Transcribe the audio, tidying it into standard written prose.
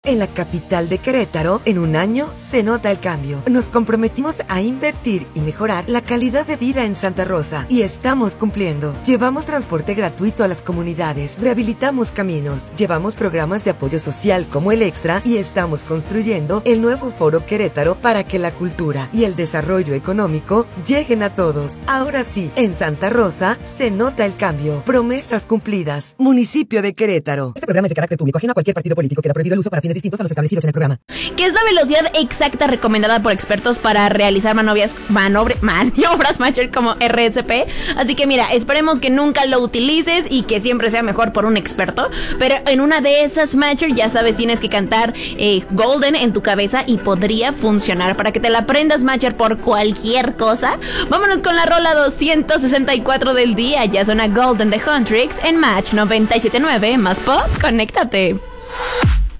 En la capital de Querétaro, en un año, se nota el cambio. Nos comprometimos a invertir y mejorar la calidad de vida en Santa Rosa y estamos cumpliendo. Llevamos transporte gratuito a las comunidades, rehabilitamos caminos, llevamos programas de apoyo social como el Extra y estamos construyendo el nuevo Foro Querétaro para que la cultura y el desarrollo económico lleguen a todos. Ahora sí, en Santa Rosa se nota el cambio. Promesas cumplidas. Municipio de Querétaro. Este programa es de carácter público, ajeno a cualquier partido político. Queda prohibido el uso para fines distintos a los establecidos en el programa. ¿Qué es la velocidad exacta recomendada por expertos para realizar maniobras Matcher como RSP? Así que mira, esperemos que nunca lo utilices y que siempre sea mejor por un experto. Pero en una de esas Matcher, ya sabes, tienes que cantar Golden en tu cabeza y podría funcionar. Para que te la aprendas, Matcher, por cualquier cosa. Vámonos con la rola 264 del día. Ya suena Golden de Huntrix en Match 97.9 más pop. Conéctate.